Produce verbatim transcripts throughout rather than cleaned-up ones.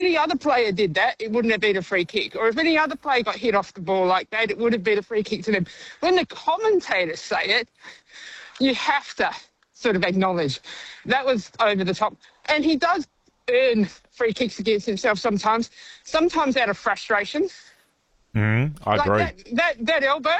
any other player did that, it wouldn't have been a free kick. Or if any other player got hit off the ball like that, it would have been a free kick to them. When the commentators say it, you have to sort of acknowledge that was over the top. And he does earn free kicks against himself sometimes, sometimes out of frustration. Mm, I like agree. That, that, that elbow,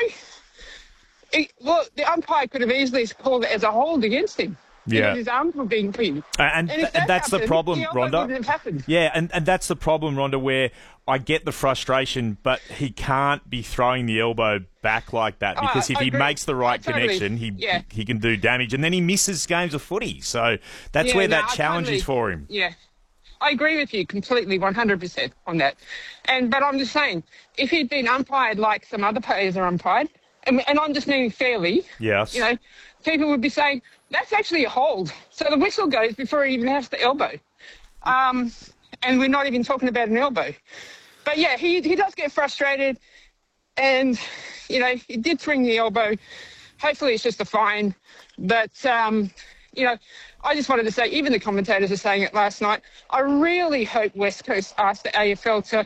it, well, the umpire could have easily called it as a hold against him. Yeah. His arms were being pinned. And, and, and, and that's happened, the problem, the elbow Rhonda. wouldn't have happened. Yeah, and, and that's the problem, Rhonda, where I get the frustration, but he can't be throwing the elbow back like that because oh, if I he agree. makes the right totally, connection, he yeah. he can do damage, and then he misses games of footy. So that's yeah, where no, that I challenge totally, is for him. Yeah. I agree with you completely, one hundred percent on that. And But I'm just saying, if he'd been umpired like some other players are umpired, and, and I'm just meaning fairly, yes. you know, people would be saying, that's actually a hold. So the whistle goes before he even has the elbow. Um, and we're not even talking about an elbow. But, yeah, he he does get frustrated. And, you know, he did swing the elbow. Hopefully it's just a fine. But, um, you know, I just wanted to say, even the commentators are saying it last night, I really hope West Coast asked the A F L to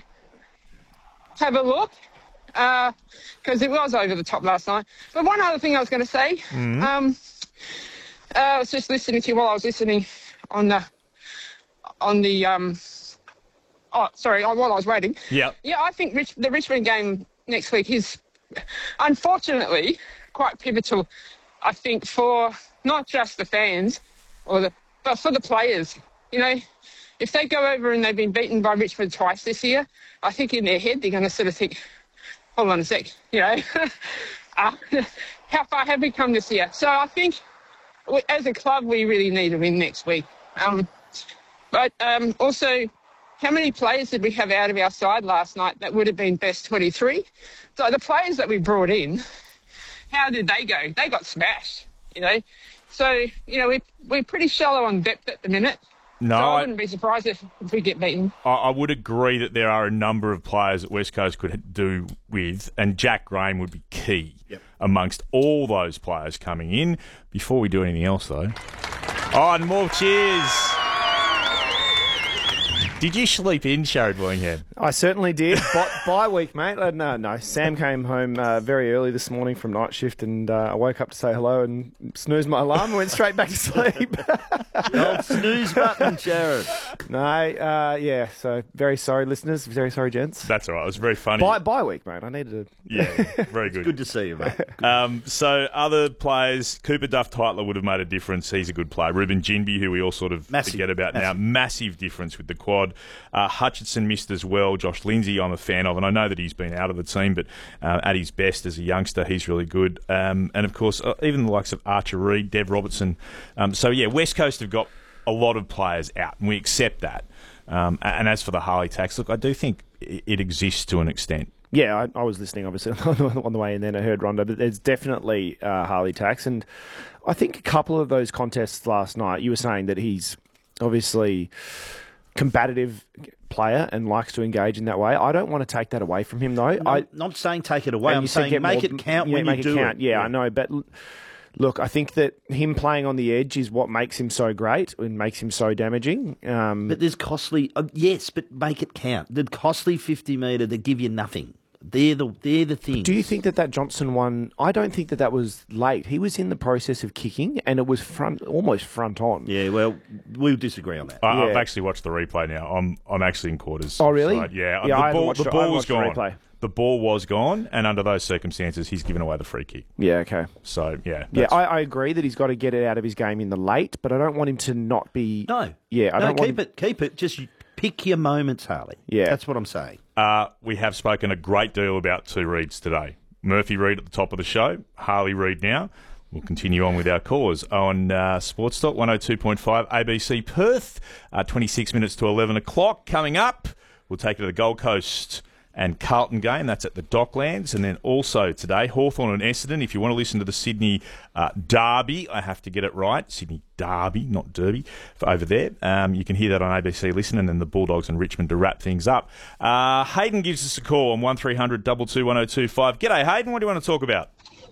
have a look, because uh, it was over the top last night. But one other thing I was going to say, mm-hmm. um, uh, I was just listening to you while I was listening on the, on the, um, oh, sorry, while I was waiting. Yeah. Yeah, I think Rich, the Richmond game next week is, unfortunately, quite pivotal, I think, for not just the fans, or the, but for the players. You know, if they go over and they've been beaten by Richmond twice this year, I think in their head they're going to sort of think, hold on a sec, you know, uh, how far have we come this year? So I think we, as a club, we really need to win next week. Um, but um, also, how many players did we have out of our side last night that would have been best twenty-three? So the players that we brought in, how did they go? They got smashed, you know. So, you know, we're, we're pretty shallow on depth at the minute. No, so I I wouldn't be surprised if, if we get beaten. I, I would agree that there are a number of players that West Coast could do with, and Jack Graham would be key yep. amongst all those players coming in. Before we do anything else, though. Oh, and more cheers. Did you sleep in, Sharad Willingham? I certainly did. By, by week, mate. Uh, no, no. Sam came home uh, very early this morning from night shift, and uh, I woke up to say hello and snoozed my alarm and went straight back to sleep. The old snooze button, Sharad. No, uh, yeah. So very sorry, listeners. Very sorry, gents. That's all right. It was very funny. By, by week, mate. I needed to. Yeah, very good. Good to see you, mate. Um, so other players, Cooper Duff-Tytler would have made a difference. He's a good player. Ruben Ginbey, who we all sort of Massive. forget about Massive. now, massive difference with the quad. Uh, Hutchinson missed as well. Josh Lindsay, I'm a fan of, and I know that he's been out of the team, but uh, at his best as a youngster, he's really good. Um, and of course, uh, even the likes of Archer Reed, Dev Robertson. Um, so yeah, West Coast have got a lot of players out, and we accept that. Um, and as for the Harley tax, look, I do think it exists to an extent. Yeah, I, I was listening, obviously, on the way in then. I heard Rhonda, but there's definitely uh, Harley tax. And I think a couple of those contests last night, you were saying that he's obviously combative player and likes to engage in that way. I don't want to take that away from him, though. No, I, not saying take it away. and I'm you said saying get make more- it count yeah, when make you it do count. it. Yeah, I know, but l- look, I think that him playing on the edge is what makes him so great and makes him so damaging. Um, But there's costly... Uh, yes, but make it count. The costly fifty metre that give you nothing. They're the they're the things. do you think that that Johnson one? I don't think that that was late. He was in the process of kicking, and it was front, almost front on. Yeah, well, we'll disagree on that. I, Yeah. I've actually watched the replay now. I'm I'm actually in quarters. Oh, really? side. Yeah. Yeah, I the haven't ball, watched the it. I ball haven't was watched the gone. replay. The ball was gone, and under those circumstances, he's given away the free kick. Yeah, okay. So yeah, Yeah, that's- I, I agree that he's got to get it out of his game in the late, but I don't want him to not be. No. Yeah, I no, don't keep want. it. Keep it. Just pick your moments, Harley. Yeah. That's what I'm saying. Uh, we have spoken a great deal about two Reeds today. Murphy Reed at the top of the show, Harley Reed now. We'll continue on with our cause on uh, Sports Talk one oh two point five A B C Perth. Uh, twenty-six minutes to eleven o'clock. Coming up, we'll take it to the Gold Coast and Carlton game. That's at the Docklands. And then also today, Hawthorn and Essendon. If you want to listen to the Sydney uh, Derby, I have to get it right. Sydney Derby, not Derby, for over there. Um, you can hear that on A B C Listen, and then the Bulldogs and Richmond to wrap things up. Uh, Hayden gives us a call on one three hundred two two one oh two five. G'day, Hayden. What do you want to talk about?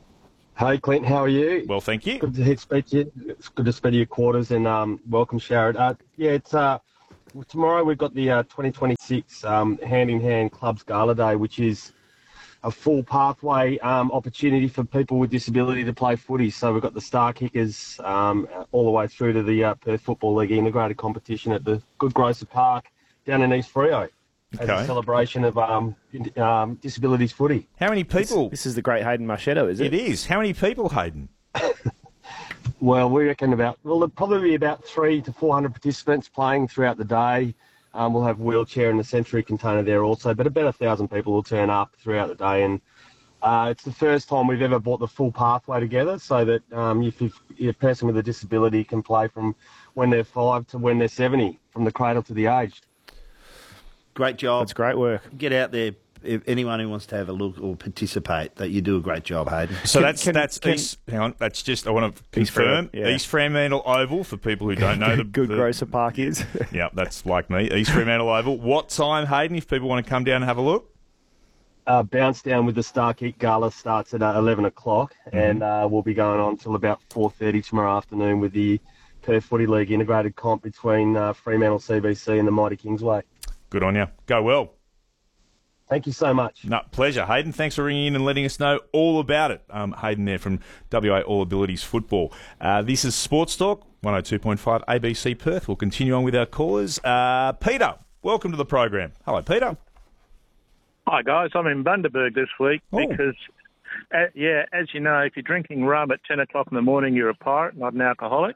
Hey, Clint, how are you? Well, thank you. Good to speak to you. It's good to speak to your quarters, and um, welcome, Sharad. Uh, yeah, it's uh, Well, tomorrow we've got the uh, twenty twenty-six um, Hand in Hand Clubs Gala Day, which is a full pathway um, opportunity for people with disability to play footy. So we've got the Star Kickers um, all the way through to the uh, Perth Football League integrated competition at the Good Grocer Park down in East Freo as Okay. a celebration of um, um, disabilities footy. How many people? This is the great Hayden Marchetto, is it? It is. How many people, Hayden? Well, we reckon about, well, there'll probably be about three to four hundred participants playing throughout the day. Um, we'll have wheelchair and the sensory container there also, but about a thousand people will turn up throughout the day. And uh, it's the first time we've ever brought the full pathway together so that um, if, if, if a person with a disability can play from when they're five to when they're seventy, from the cradle to the aged. Great job. That's great work. Get out there. If anyone who wants to have a look or participate, that you do a great job, Hayden. So Can- that's can- that's can- East. Hang on, that's just. I want to East confirm. Fremantle, yeah. East Fremantle Oval for people who don't know the Good the, Grocer Park is. Yeah, that's like me. East Fremantle Oval. What time, Hayden? If people want to come down and have a look. Uh, bounce down with the Star Kick Gala starts at uh, eleven o'clock, Mm-hmm. and uh, we'll be going on till about four thirty tomorrow afternoon with the Perth Footy League integrated comp between uh, Fremantle C B C and the Mighty Kingsway. Good on you. Go well. Thank you so much. No, pleasure, Hayden. Thanks for ringing in and letting us know all about it. Um, Hayden there from W A All Abilities Football. Uh, this is Sports Talk, one oh two point five A B C Perth. We'll continue on with our callers. Uh, Peter, welcome to the program. Hello, Peter. Hi guys, I'm in Bundaberg this week Oh. because, uh, yeah, as you know, if you're drinking rum at ten o'clock in the morning, you're a pirate, not an alcoholic.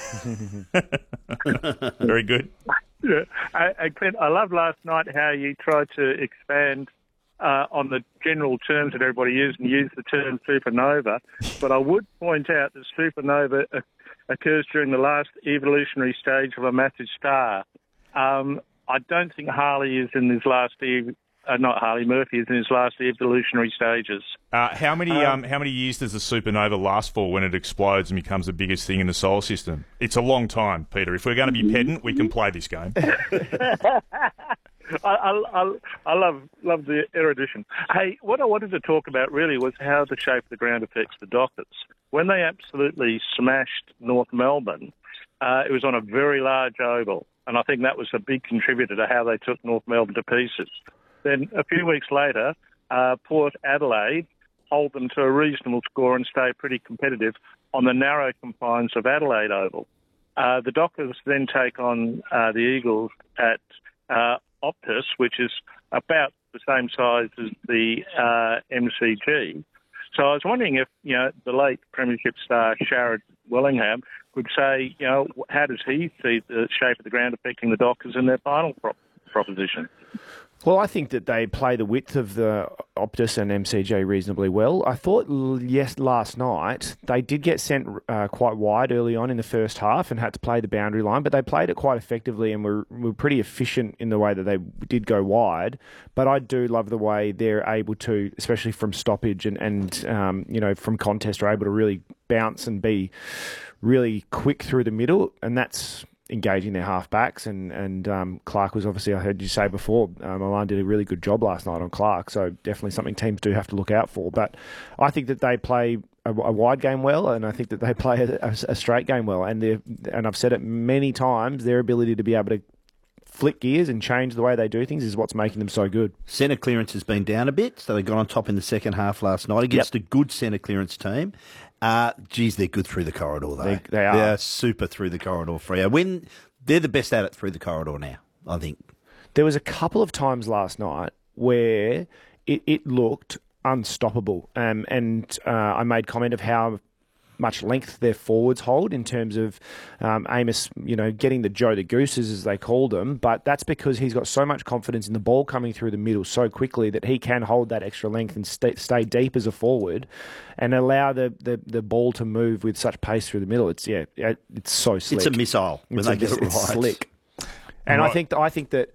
Very good. Yeah. I, I, Clint, I loved last night how you tried to expand uh, on the general terms that everybody uses and use the term supernova. But I would point out that supernova uh, occurs during the last evolutionary stage of a massive star. Um, I don't think Harley is in his last ev- uh, not Harley Murphy is in his last evolutionary stages. Uh, how many um, how many years does the supernova last for when it explodes and becomes the biggest thing in the solar system? It's a long time, Peter. If we're going to be pedant, we can play this game. I, I, I, I love love the erudition. Hey, what I wanted to talk about really was how the shape of the ground affects the Dockers. When they absolutely smashed North Melbourne, uh, it was on a very large oval, and I think that was a big contributor to how they took North Melbourne to pieces. Then a few weeks later, uh, Port Adelaide hold them to a reasonable score and stay pretty competitive on the narrow confines of Adelaide Oval. Uh, the Dockers then take on uh, the Eagles at uh, Optus, which is about the same size as the uh, M C G. So I was wondering if, you know, the late Premiership star Sharad Wellingham could say, you know, how does he see the shape of the ground affecting the Dockers in their final pro- proposition? Well, I think that they play the width of the Optus and M C G reasonably well. I thought, yes, last night they did get sent uh, quite wide early on in the first half and had to play the boundary line, but they played it quite effectively and were, were pretty efficient in the way that they did go wide. But I do love the way they're able to, especially from stoppage and, and um, you know, from contest, are able to really bounce and be really quick through the middle, and that's engaging their half-backs, and, and um, Clark was obviously, I heard you say before, um, Milan did a really good job last night on Clark, so definitely something teams do have to look out for. But I think that they play a, a wide game well, and I think that they play a, a, a straight game well, and they and I've said it many times, their ability to be able to flick gears and change the way they do things is what's making them so good. Centre clearance has been down a bit, so they got on top in the second half last night against Yep. a good centre clearance team. Uh, geez, they're good through the corridor, though. They- they are. They're super through the corridor, Freo. When they're the best at it through the corridor now, I think. There was a couple of times last night where it, it looked unstoppable, um, and uh, I made comment of how much length their forwards hold in terms of um, Amos, you know, getting the Joe the Gooses, as they called them. But that's because he's got so much confidence in the ball coming through the middle so quickly that he can hold that extra length and stay, stay deep as a forward and allow the, the, the ball to move with such pace through the middle. It's yeah, it's so slick. It's a missile when It's, they a, get it's, it right. it's slick. And Right. I think I think that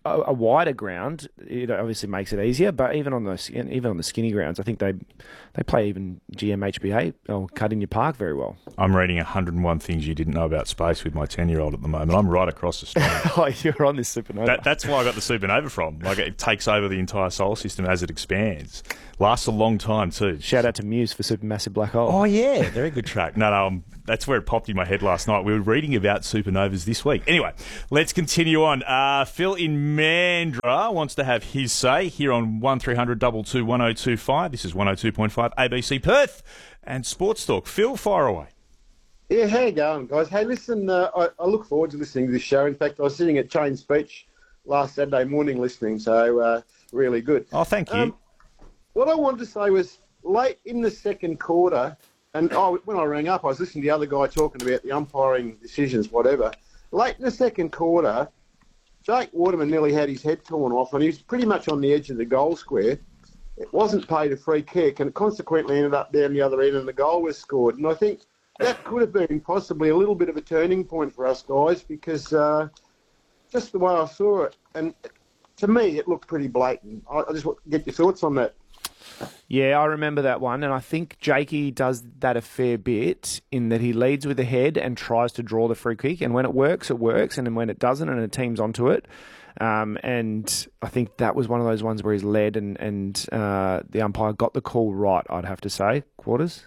a, a wider ground, it obviously makes it easier. But even on the even on the skinny grounds, I think they they play even G M H B A or Cardinia Park very well. I'm reading one hundred and one things you didn't know about space with my ten-year-old at the moment. I'm right across Australia. Oh, you're on this supernova. That, that's why I got the supernova from. Like, it takes over the entire solar system as it expands. Lasts a long time too. Shout out to Muse for Supermassive Black Hole. Oh yeah, very good track. No, no, um, that's where it popped in my head last night. We were reading about supernovas this week. Anyway, let's continue on. Uh, Phil in Mandurah wants to have his say here on one three hundred two two one oh two five. This is one oh two point five A B C Perth and Sports Talk. Phil, fire away. Yeah, how you going, guys? Hey, listen, uh, I, I look forward to listening to this show. In fact, I was sitting at Chain's Beach last Saturday morning listening, so uh, really good. Oh, thank you. Um, what I wanted to say was late in the second quarter, and oh, when I rang up, I was listening to the other guy talking about the umpiring decisions, whatever. Late in the second quarter, Jake Waterman nearly had his head torn off, and he was pretty much on the edge of the goal square. It wasn't paid a free kick, and it consequently ended up down the other end, and the goal was scored. And I think that could have been possibly a little bit of a turning point for us guys, because uh, just the way I saw it, and to me, it looked pretty blatant. I, I just want to get your thoughts on that. Yeah, I remember that one, and I think Jakey does that a fair bit in that he leads with the head and tries to draw the free kick, and when it works, it works, and then when it doesn't and a team's onto it, um, and I think that was one of those ones where he's led and, and uh, the umpire got the call right, I'd have to say. Quarters?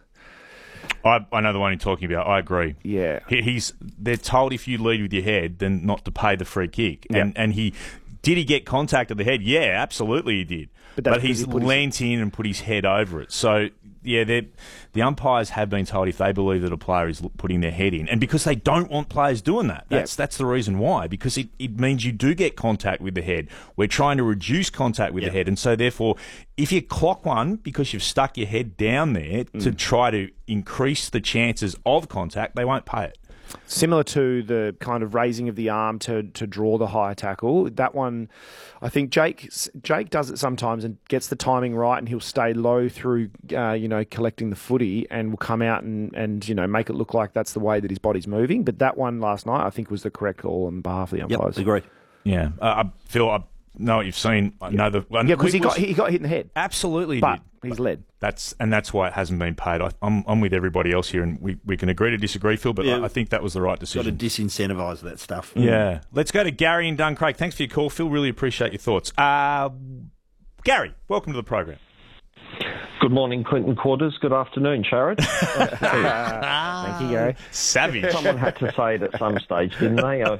I, I know the one you're talking about. I agree. Yeah. He, he's they're told if you lead with your head, then not to pay the free kick. Yep. And and he did he get contact at the head? Yeah, absolutely he did. But, but he's he leant his... in and put his head over it. So yeah, the umpires have been told if they believe that a player is putting their head in, and because they don't want players doing that. That's yep. that's the reason why. Because it, it means you do get contact with the head. We're trying to reduce contact with yep. the head, and so therefore, if you clock one because you've stuck your head down there mm. to try to increase the chances of contact, they won't pay it. Similar to the kind of raising of the arm to, to draw the higher tackle. That one, I think Jake Jake does it sometimes and gets the timing right, and he'll stay low through, uh, you know, collecting the footy, and will come out and, and, you know, make it look like that's the way that his body's moving. But that one last night, I think, was the correct call on behalf of the umpires. Yep, agree. Yeah. Uh, I feel I know what you've seen. I know the yeah, because he got he got hit in the head. Absolutely, he but did. he's led. That's and that's why it hasn't been paid. I, I'm I'm with everybody else here, and we, we can agree to disagree, Phil. But yeah, I, I think that was the right decision. Got to disincentivise that stuff. Yeah. Let's go to Gary in Duncraig. Thanks for your call, Phil. Really appreciate your thoughts. Uh, Gary, welcome to the program. Good morning, Clinton Quarters. Good afternoon, Sharad. Thank you, Gary. Savage. Someone had to say it at some stage, didn't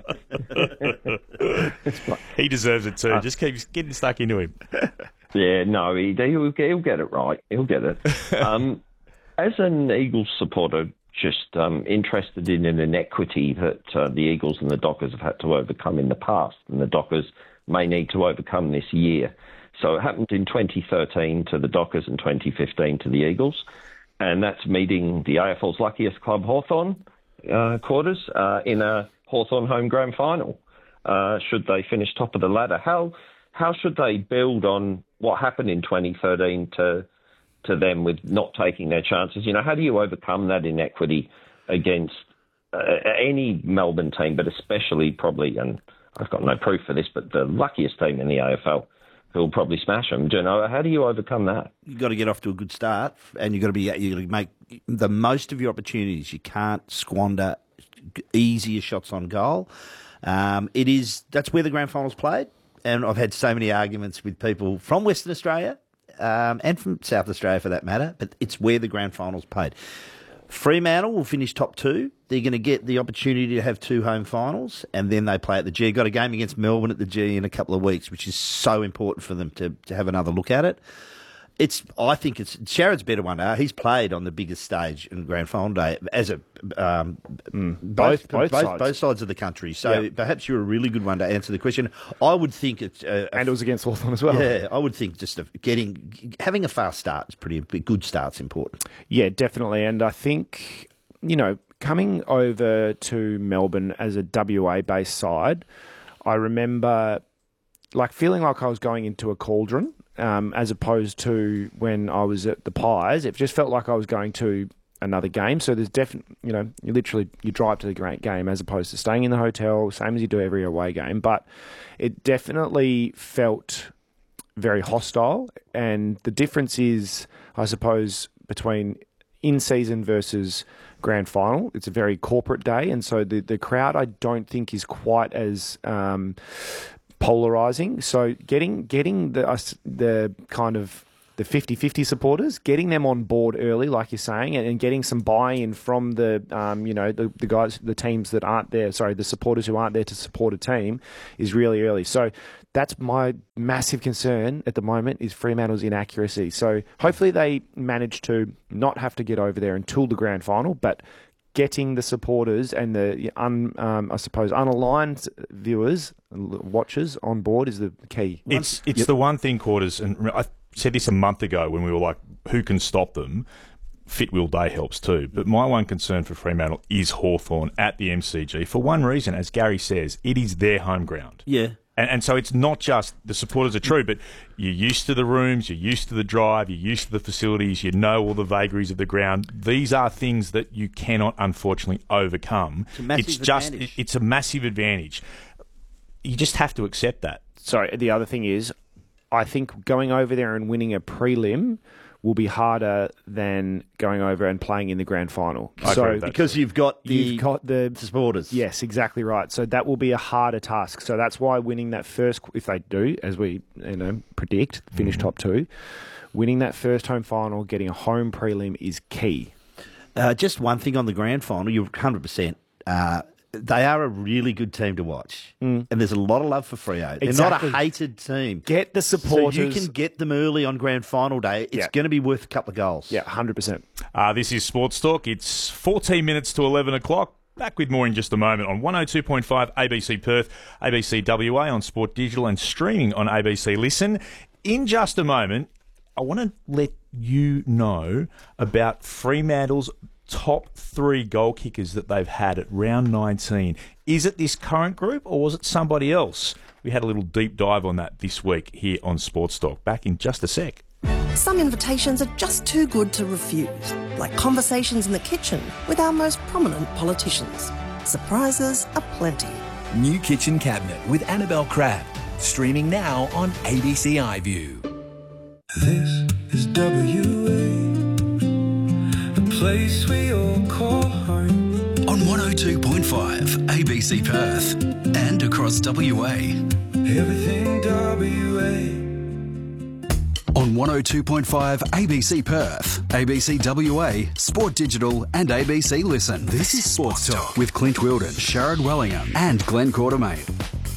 they? He deserves it too. Uh, Just keep getting stuck into him. Yeah, no, he, he'll, he'll get it right. He'll get it. Um, as an Eagles supporter, just um, interested in an inequity that uh, the Eagles and the Dockers have had to overcome in the past, and the Dockers may need to overcome this year. So it happened in twenty thirteen to the Dockers and twenty fifteen to the Eagles, and that's meeting the A F L's luckiest club, Hawthorn uh, Quarters, uh, in a Hawthorn home grand final. Uh, should they finish top of the ladder, how how should they build on what happened in twenty thirteen to to them with not taking their chances? You know, how do you overcome that inequity against uh, any Melbourne team, but especially probably, and I've got no proof for this, but the luckiest team in the A F L, who'll probably smash them. Do you know, how do you overcome that? You've got to get off to a good start, and you've got to be you got to make the most of your opportunities. You can't squander easier shots on goal. Um, it is that's where the grand final's played, and I've had so many arguments with people from Western Australia um, and from South Australia for that matter. But it's where the grand final's played. Fremantle will finish top two. They're going to get the opportunity to have two home finals, and then they play at the G. Got a game against Melbourne at the G in a couple of weeks, which is so important for them to, to have another look at it. It's, I think it's Sharad's better one. Uh, he's played on the biggest stage in Grand Final Day as a um, mm, both, both, both, both sides. both sides of the country. So yep. perhaps you're a really good one to answer the question. I would think it's uh, and it was against Hawthorn as well. Yeah, I would think just getting having a fast start is pretty a good start's important. Yeah, definitely, and I think you know coming over to Melbourne as a W A based side, I remember like feeling like I was going into a cauldron. Um, as opposed to when I was at the Pies, it just felt like I was going to another game. So there's definitely, you know, you literally you drive to the great game as opposed to staying in the hotel, same as you do every away game. But it definitely felt very hostile, and the difference is, I suppose, between in-season versus grand final. It's a very corporate day, and so the, the crowd I don't think is quite as um, polarising. So getting getting the uh, the kind of the fifty-fifty supporters, getting them on board early, like you're saying, and, and getting some buy-in from the, um, you know, the, the guys, the teams that aren't there, sorry, the supporters who aren't there to support a team is really early. So that's my massive concern at the moment is Fremantle's inaccuracy. So hopefully they manage to not have to get over there until the grand final, but getting the supporters and the, un, um, I suppose, unaligned viewers, watchers on board is the key. It's, it's Yep. the one thing, Quarters, and I said this a month ago when we were like, who can stop them? Fit Wheel Day helps too. But my one concern for Fremantle is Hawthorn at the M C G for one reason, as Gary says, it is their home ground. Yeah. And, and so it's not just the supporters are true, but you're used to the rooms, you're used to the drive, you're used to the facilities, you know all the vagaries of the ground. These are things that you cannot, unfortunately, overcome. It's a massive it's just, advantage. it- it's a massive advantage. You just have to accept that. Sorry, the other thing is, I think going over there and winning a prelim will be harder than going over and playing in the grand final. I agree so with that. Because you've got the you've got the supporters. Yes, exactly right. So that will be a harder task. So that's why winning that first, if they do, as we you know predict, finish top two, winning that first home final, getting a home prelim is key. Uh, just one thing on the grand final, you're one hundred percent. Uh, they are a really good team to watch. Mm. And there's a lot of love for Freo. They're Exactly. not a hated team. Get the supporters. So you can get them early on grand final day. It's Yeah. going to be worth a couple of goals. Yeah, one hundred percent. Uh, this is Sports Talk. It's fourteen minutes to eleven o'clock. Back with more in just a moment on one oh two point five A B C Perth, A B C W A on Sport Digital and streaming on A B C Listen. In just a moment, I want to let you know about Fremantle's top three goal kickers that they've had at round nineteen. Is it this current group or was it somebody else? We had a little deep dive on that this week here on Sports Talk. Back in just a sec. Some invitations are just too good to refuse, like conversations in the kitchen with our most prominent politicians. Surprises are plenty. New Kitchen Cabinet with Annabelle Crabb. Streaming now on A B C iView. This is W A, the place we all call home. On one oh two point five A B C Perth and across W A. Everything W A. On one oh two point five A B C Perth, A B C W A, Sport Digital and A B C Listen. This is Sports Talk with Clint Wilden, Sharad Wellingham and Glenn Quartermain.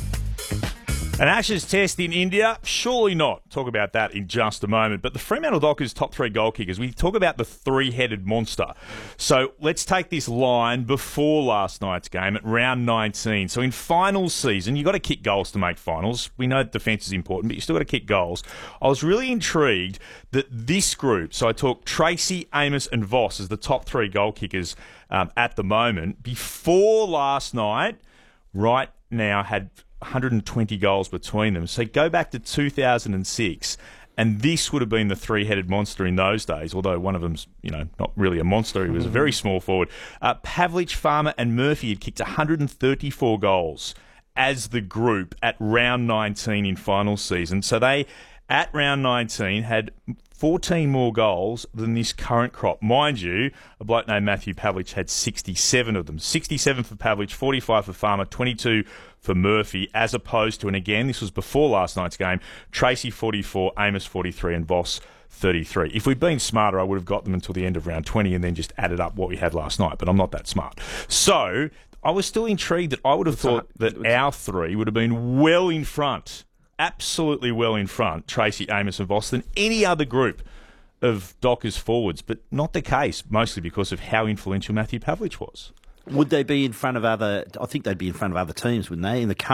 An Ashes test in India? Surely not. Talk about that in just a moment. But the Fremantle Dockers' top three goal kickers, we talk about the three-headed monster. So let's take this line before last night's game at round nineteen. So in finals season, you've got to kick goals to make finals. We know defence is important, but you still got to kick goals. I was really intrigued that this group, so I talk Tracy, Amos and Voss as the top three goal kickers um, at the moment, before last night, right now had one hundred twenty goals between them. So go back to two thousand six, and this would have been the three-headed monster in those days, although one of them's, you know, not really a monster. He was a very small forward. Uh, Pavlich, Farmer and Murphy had kicked one hundred thirty-four goals as the group at round nineteen in final season. So they, at round nineteen, had fourteen more goals than this current crop. Mind you, a bloke named Matthew Pavlich had sixty-seven of them. sixty-seven for Pavlich, forty-five for Farmer, twenty-two for Murphy, as opposed to, and again, this was before last night's game, Tracy forty-four, Amos forty-three and Voss thirty-three. If we'd been smarter, I would have got them until the end of round twenty and then just added up what we had last night, but I'm not that smart. So I was still intrigued that I would have thought that our three would have been well in front, absolutely well in front, Tracy, Amos and Voss, than any other group of Dockers forwards, but not the case, mostly because of how influential Matthew Pavlich was. Would they be in front of other... I think they'd be in front of other teams, wouldn't they, in the current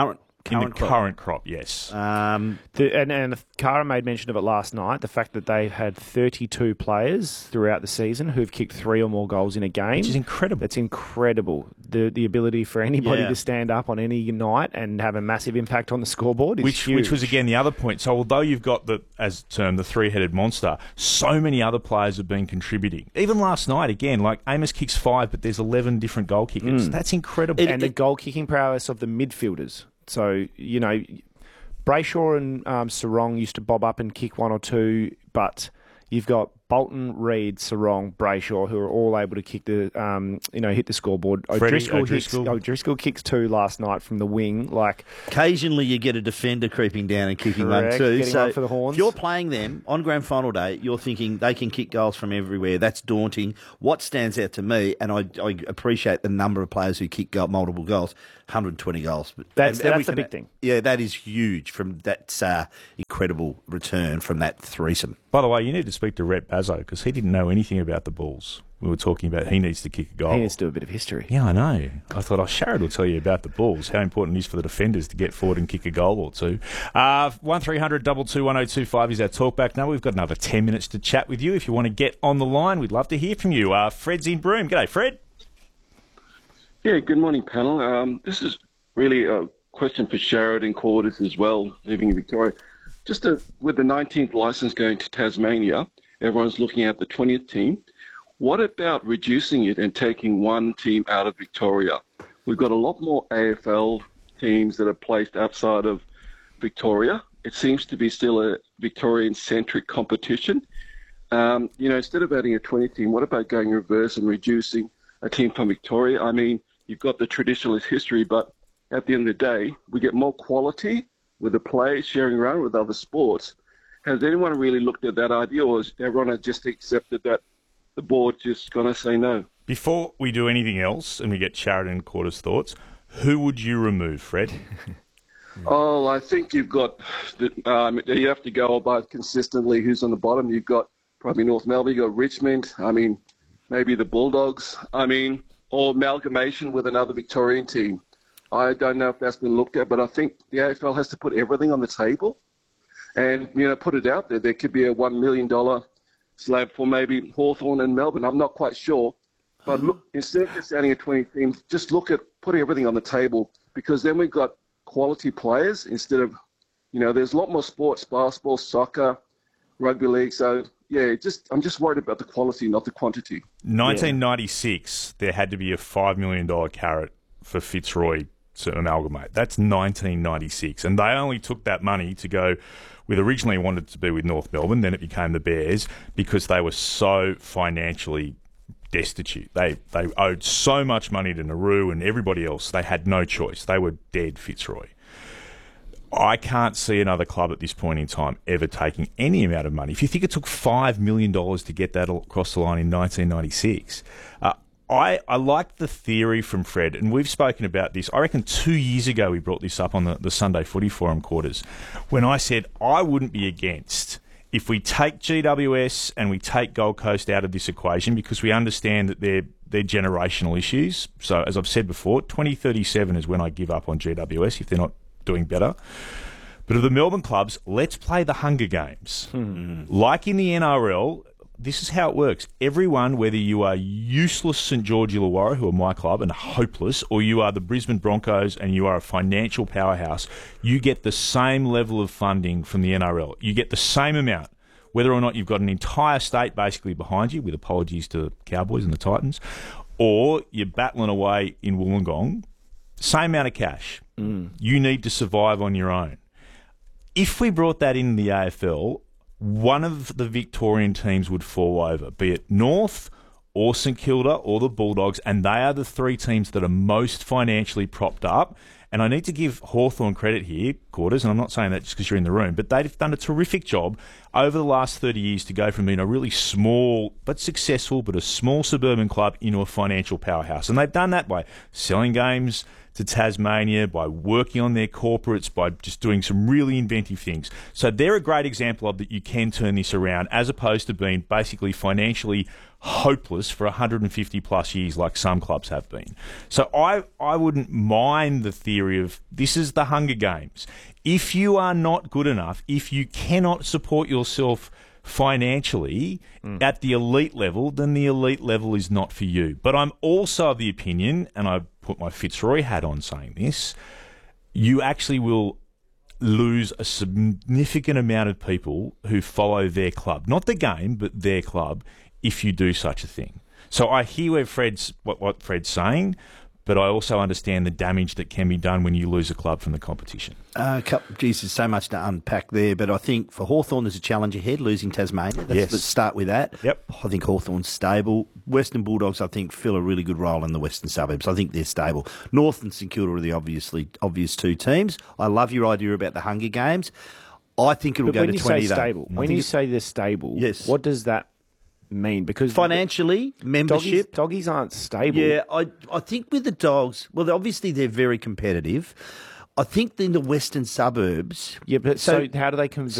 In current the crop. current crop, yes. Um, The, and, and Cara made mention of it last night, the fact that they've had thirty-two players throughout the season who've kicked three or more goals in a game. Which is incredible. It's incredible. The the ability for anybody Yeah. to stand up on any night and have a massive impact on the scoreboard is Which, huge. which was, again, the other point. So although you've got, the as termed, the three-headed monster, so many other players have been contributing. Even last night, again, like Amos kicks five, but there's eleven different goal kickers. Mm. That's incredible. and the goal-kicking prowess of the midfielders. So, you know, Brayshaw and um, Sarong used to bob up and kick one or two, but you've got Bolton, Reed, Sarong, Brayshaw, who are all able to kick the, um, you know, hit the scoreboard. Freddie, O'Driscoll, O'Driscoll. Hicks, O'Driscoll kicks two last night from the wing. Like, occasionally you get a defender creeping down and kicking Correct, one too. getting So one for the horns. if you're playing them on grand final day, you're thinking they can kick goals from everywhere. That's daunting. What stands out to me, and I, I appreciate the number of players who kick goal, multiple goals, one hundred twenty goals. But That's- and- and that's we the can- big thing. Yeah, that is huge. From that's uh, incredible return from that threesome. By the way, you need to speak to Rhett Bazzo because he didn't know anything about the Bulls. We were talking about he needs to kick a goal. he needs to do a bit of history. Yeah, I know. I thought, oh, Sharad will tell you about the Bulls, how important it is for the defenders to get forward and kick a goal or two. Uh, one three hundred two two one oh two five is our talkback number. We've got another ten minutes to chat with you. If you want to get on the line, we'd love to hear from you. Uh, Fred's in Broome. G'day, Fred. Yeah, good morning, panel. Um, this is really a question for Sharad and Quarters as well, living in Victoria. Just a, with the nineteenth licence going to Tasmania, everyone's looking at the twentieth team. What about reducing it and taking one team out of Victoria? We've got a lot more A F L teams that are placed outside of Victoria. It seems to be still a Victorian-centric competition. Um, you know, instead of adding a twenty team, what about going reverse and reducing a team from Victoria? I mean, you've got the traditionalist history, but at the end of the day, we get more quality with the players sharing around with other sports. Has anyone really looked at that idea, or has everyone just accepted that the board just going to say no? Before we do anything else and we get Sharad and Quarters' thoughts, who would you remove, Fred? Oh, I think you've got, the, um, you have to go by consistently who's on the bottom. You've got probably North Melbourne, you've got Richmond, I mean, maybe the Bulldogs, I mean, or amalgamation with another Victorian team. I don't know if that's been looked at, but I think the A F L has to put everything on the table and, you know, put it out there. There could be a one million dollars slab for maybe Hawthorn and Melbourne. I'm not quite sure. But look, instead of just adding a twenty teams, just look at, put everything on the table, because then we've got quality players instead of, you know, there's a lot more sports, basketball, soccer, rugby league. So, yeah, just I'm just worried about the quality, not the quantity. nineteen ninety-six, there had to be a five million dollars carrot for Fitzroy to amalgamate. That's nineteen ninety-six. And they only took that money to go with, originally wanted to be with North Melbourne, then it became the Bears, because they were so financially destitute. They they owed so much money to Nauru and everybody else. They had no choice. They were dead, Fitzroy. I can't see another club at this point in time ever taking any amount of money. If you think it took five million dollars to get that across the line in nineteen ninety-six, uh, I, I like the theory from Fred, and we've spoken about this. I reckon two years ago we brought this up on the, the Sunday Footy Forum, Quarters, when I said I wouldn't be against if we take G W S and we take Gold Coast out of this equation, because we understand that they're, they're generational issues. So, as I've said before, twenty thirty-seven is when I give up on G W S if they're not doing better. But of the Melbourne clubs, let's play the Hunger Games. Hmm. Like in the N R L, this is how it works. Everyone, whether you are useless St George Illawarra, who are my club, and hopeless, or you are the Brisbane Broncos and you are a financial powerhouse, you get the same level of funding from the N R L. You get the same amount, whether or not you've got an entire state basically behind you, with apologies to the Cowboys and the Titans, or you're battling away in Wollongong, same amount of cash. Mm. You need to survive on your own. If we brought that in the A F L, one of the Victorian teams would fall over, be it North or St Kilda or the Bulldogs, and they are the three teams that are most financially propped up. And I need to give Hawthorn credit here, Quarters, and I'm not saying that just because you're in the room, but they've done a terrific job over the last thirty years to go from being a really small but successful, but a small suburban club into a financial powerhouse. And they've done that by selling games to Tasmania, by working on their corporates, by just doing some really inventive things. So they're a great example of that you can turn this around, as opposed to being basically financially hopeless for one hundred fifty plus years like some clubs have been. So I, I wouldn't mind the theory of this is the Hunger Games. If you are not good enough, if you cannot support yourself financially mm. at the elite level, then the elite level is not for you. But I'm also of the opinion, and I put my Fitzroy hat on saying this, you actually will lose a significant amount of people who follow their club. Not the game, but their club, if you do such a thing. So I hear where Fred's, what, what Fred's saying, but I also understand the damage that can be done when you lose a club from the competition. Uh, geez, there's so much to unpack there, but I think for Hawthorn there's a challenge ahead, losing Tasmania. Let's, yes. let's start with that. Yep. I think Hawthorn's stable. Western Bulldogs, I think, fill a really good role in the western suburbs. I think they're stable. North and St Kilda are the obviously obvious two teams. I love your idea about the Hunger Games. I think it'll but go when to you twenty. Say stable, though. when you say they're stable, yes. what does that mean? Because financially, membership, doggies, doggies aren't stable. Yeah, I I think with the Dogs, well, obviously they're very competitive. I think in the western suburbs, yeah, but so, so how do they convert?